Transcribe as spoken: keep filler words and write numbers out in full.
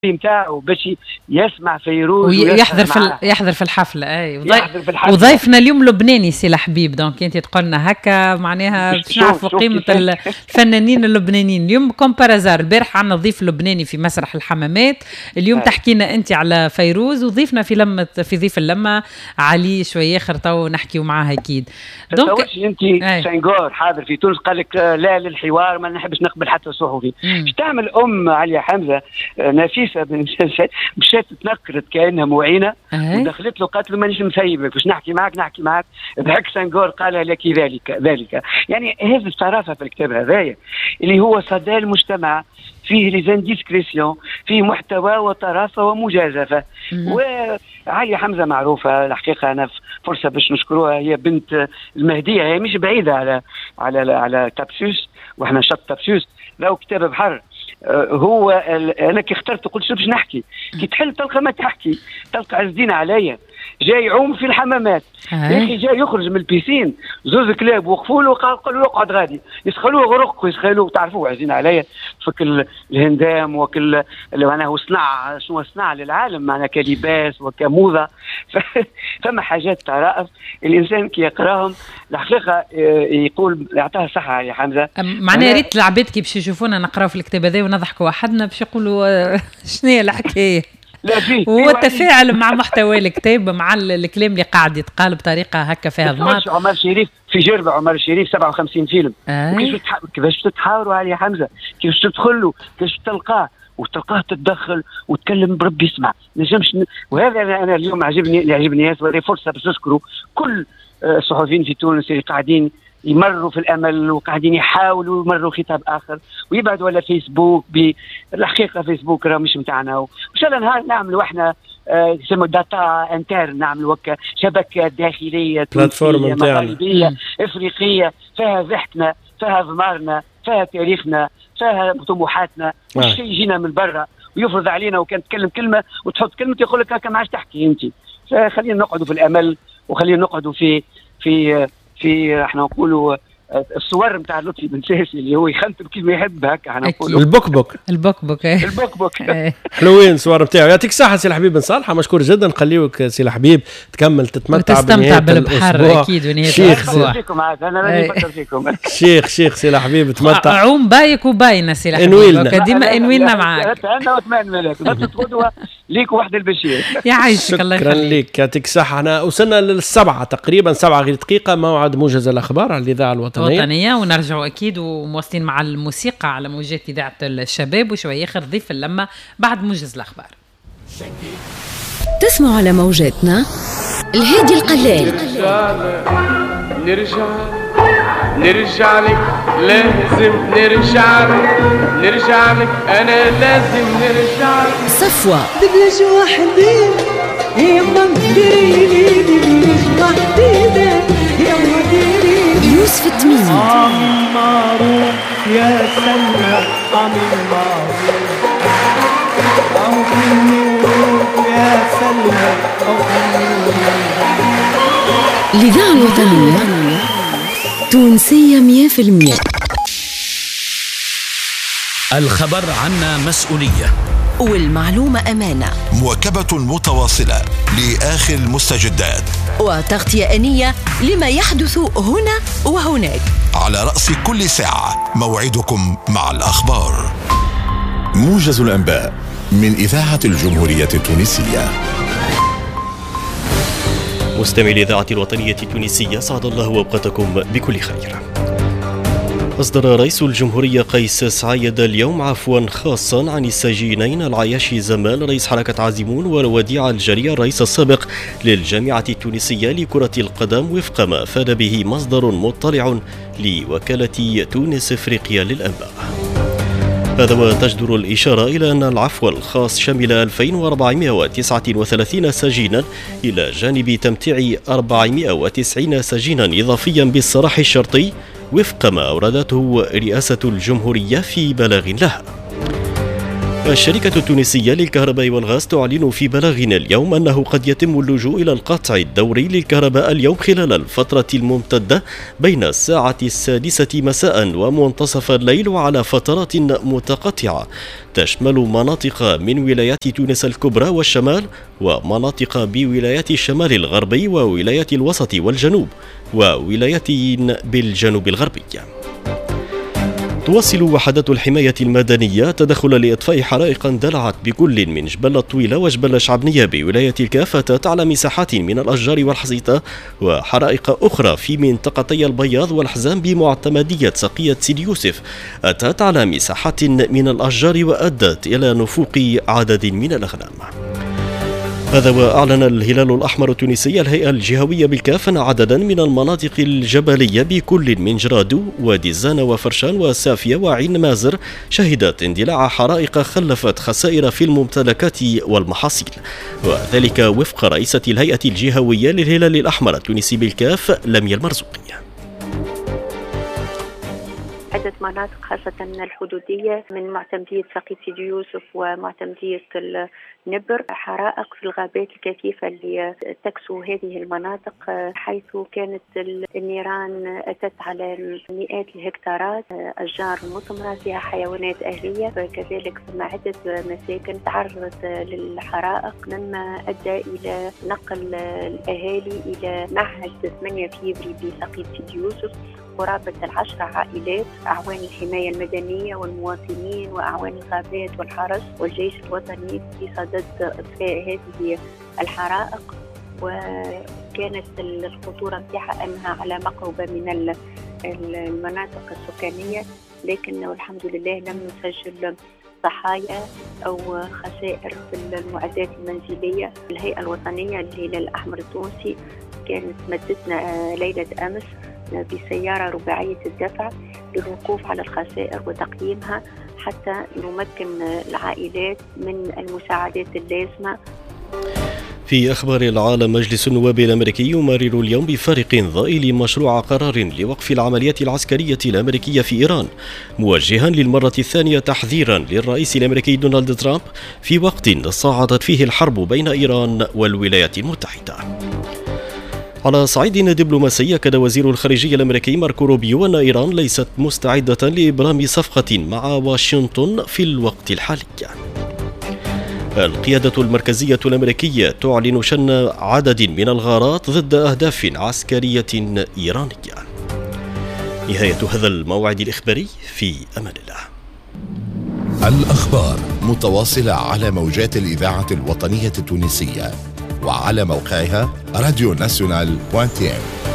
نتاعو باش يسمع فيروز ويحضر في يحضر في الحفله. اي يحضر في الحفله. وضيفنا اليوم لبناني سي الحبيب، دونك انت تقولنا هكا معناها باش نعرفوا قيمه الفنانين اللبنانيين. اليوم كومبارازار، البارح عندنا ضيف لبناني في مسرح الحمامات، اليوم تحكينا انت على فيروز، وضيفنا في لمه في ضيف اللمه علي شويه اخر تو نحكيو معاه اكيد. دونك انت سنغور حاضر في تونس قال لك لا للحوار، ما نحبش نقبل حتى صحفي. اش تعمل ام عليا حمزه نفيسه مشات تنكرت كانها معينه ودخلت له قالت له مانيش مسيبك باش نحكي معك نحكي معك ضحك سنغور قال لك ذلك ذلك. يعني هذه الصرافه في الكتاب هذايا اللي هو صدى المجتمع، فيه ليزانديسكريسيون، فيه محتوى وطرافه ومجازفه. وعلي حمزه معروفه الحقيقه، انا فرصه باش نشكروها، هي بنت المهديه، هي مش بعيده على على على تابسوس، واحنا شط تابسوس لو كتاب بحر. هو انا كي اخترت قلت شو باش نحكي، كي تحل تلقى ما تحكي، تلقى عز الدين عليا جاي يعوم في الحمامات يا اخي، جاي يخرج من البيسين، زوز كلاب وقفوا له قالوا له اقعد غادي، يسخلوه غرق ويسخلوه، تعرفوا عزين عليا فك الهندام وكل معناها صنع شنو صنع للعالم معناها كلباس وكموضه. فما حاجات طرائف الانسان كي يقراهم الحقيقه يقول يعطيها صحه يا حمزه. معناها يا ريت العباد كي باش يشوفونا نقراو في الكتاب هذا ونضحكوا وحدنا باش يقولوا شنو هي الحكايه. لا فيه هو التفاعل مع محتوى الكتاب مع الكلام اللي قاعد يتقال بطريقه هكا فيها ضمات. عمر شريف في جربة عمر شريف سبعة وخمسين فيلم. كيفاش كيفاش تتحاوروا عليه حمزه، كيفاش تدخلوا، كيفاش تلقاه وتلقاه تتدخل وتكلم بربي يسمع نجمش. وهذا انا اليوم عجبني اللي عجبني ياسر، ودي فرصه باش نشكروا كل الصحفيين في تونس اللي قاعدين يمروا في الامل وقاعدين يحاولوا يمروا خطاب اخر ويبعدوا على فيسبوك. بالحقيقه فيسبوك راه مش نتاعنا، وان شاء الله نهار نعملوا احنا يسموا داتا انتر، نعملوا هكا شبكه داخليه بلاتفورم مغربيه افريقيه فيها ضحكنا، فيها ضمارنا، فيها تاريخنا، فيها طموحاتنا، مش شيء يجينا من برا ويفرض علينا وكان تكلم كلمه وتحط كلمه يقول لك هكا ما عادش تحكي انت. فخلينا نقعدوا في الامل وخلينا نقعدوا في في في احنا نقولوا الصور نتاع لطفي بن ساسي اللي هو يخنتم كيف ما يحب هكا احنا نقولوا البكبك البكبك البكبك حلوين الصور نتاعو. يعطيك الصحه سي الحبيب بن صالحه، مشكور جدا. نخليوك سي الحبيب تكمل تتمتع بنهايه بالبحر اكيد ونهايه الاسبوع. فيكم عاد انا راني نفكر فيكم شيخ شيخ سي الحبيب تمتع عوم بايك وباينه سي الحبيب ديما انوينا معاك. انا وثمان ملاك بس تقولوا ليك واحد البشير. يعيشك الله يخليك. شكرا لك يعطيك الصحه. احنا وصلنا للسبعه تقريبا، سبعه غير دقيقه، موعد موجز الاخبار على الاذاعه الوطنيه الوطنيه، ونرجعوا اكيد ومواصلين مع الموسيقى على موجات اذاعه الشباب، وشويه اخر ضيف اللمه بعد موجز الاخبار. تسمعوا على موجاتنا الهادي القلال. نرجع نرجع لك لازم نرجع لك نرجع لك انا لازم نرجع لك. صفوة ببلاش وحدين يما ديري ببلاش وحدين يما ديري. يوسف التميمي عمي معروف يا سلمى عمي معروف أو خلني وروح يا سلمى أو خلني وروح. الإذاعة الوطنية تونسية مية في المية. الخبر عنا مسؤولية والمعلومة أمانة. مواكبة متواصلة لآخر المستجدات وتغطية آنية لما يحدث هنا وهناك. على رأس كل ساعة موعدكم مع الأخبار. موجز الأنباء من إذاعة الجمهورية التونسية. مستمعي الإذاعة الوطنية التونسية، سعد الله أوقاتكم بكل خير. أصدر رئيس الجمهورية قيس سعيد اليوم عفوا خاصا عن السجينين العياشي زمال رئيس حركة عازمون والوديع الجري الرئيس السابق للجامعة التونسية لكرة القدم، وفق ما أفاد به مصدر مطلع لوكالة تونس إفريقيا للأنباء. هذا وتجدر الإشارة إلى أن العفو الخاص شمل ألفين وأربعمائة وتسعة وثلاثين سجينا إلى جانب تمتيع أربعمائة وتسعين سجينا إضافيا بالسراح الشرطي، وفق ما أوردته رئاسة الجمهورية في بلاغ لها. الشركة التونسية للكهرباء والغاز تعلن في بلاغنا اليوم أنه قد يتم اللجوء إلى القطع الدوري للكهرباء اليوم خلال الفترة الممتدة بين الساعة السادسة مساء ومنتصف الليل وعلى فترات متقطعة تشمل مناطق من ولايات تونس الكبرى والشمال ومناطق بولايات الشمال الغربي وولايات الوسط والجنوب وولايات بالجنوب الغربي. تواصل وحدات الحماية المدنية تدخل لإطفاء حرائق اندلعت بكل من جبل الطويلة وجبل شعبنية بولاية الكاف أتت على مساحات من الأشجار والحصيتة وحرائق أخرى في منطقتي البياض والحزام بمعتمدية سقية سيدي يوسف أتت على مساحات من الأشجار وأدت إلى نفوق عدد من الأغنام. هذا وأعلن الهلال الأحمر التونسي الهيئة الجهوية بالكاف أن عددا من المناطق الجبلية بكل من جرادو وديزانة وفرشان وسافية وعين مازر شهدت اندلاع حرائق خلفت خسائر في الممتلكات والمحاصيل، وذلك وفق رئيسة الهيئة الجهوية للهلال الأحمر التونسي بالكاف لميا المرزوقي. عدة مناطق خاصة الحدودية من معتمدية سقيط سيدي يوسف ومعتمدية النبر حرائق في الغابات الكثيفة اللي تكسو هذه المناطق، حيث كانت النيران أتت على مئات الهكتارات أشجار مثمرة فيها حيوانات أهلية، كذلك ثم عدة مساكن تعرضت للحرائق مما أدى إلى نقل الأهالي إلى معهد ثمانية فيفري بسقيط سيدي يوسف. قرابة العشر عائلات أعوان الحماية المدنية والمواطنين وأعوان الغابات والحرس والجيش الوطني في صدد إطفاء هذه الحرائق، وكانت الخطورة نتاعها أنها على مقربة من المناطق السكانية، لكن الحمد لله لم نسجل ضحايا أو خسائر في المعدات المنزلية. الهيئة الوطنية للهلال الأحمر التونسي كانت مدتنا ليلة أمس بسيارة رباعية الدفع للوقوف على الخسائر وتقييمها حتى نمكن العائلات من المساعدات اللازمة. في أخبار العالم، مجلس النواب الأمريكي يمرر اليوم بفارق ضئيل مشروع قرار لوقف العمليات العسكرية الأمريكية في إيران، موجها للمرة الثانية تحذيرا للرئيس الأمريكي دونالد ترامب في وقت صاعدت فيه الحرب بين إيران والولايات المتحدة. على صعيد دبلوماسي، أكد وزير الخارجية الأمريكي ماركو روبيو أن إيران ليست مستعدة لإبرام صفقة مع واشنطن في الوقت الحالي. القيادة المركزية الأمريكية تعلن شن عدد من الغارات ضد أهداف عسكرية إيرانية. نهاية هذا الموعد الإخباري، في أمان الله. الأخبار متواصلة على موجات الإذاعة الوطنية التونسية وعلى موقعها راديو ناسيونال دوت تي ام.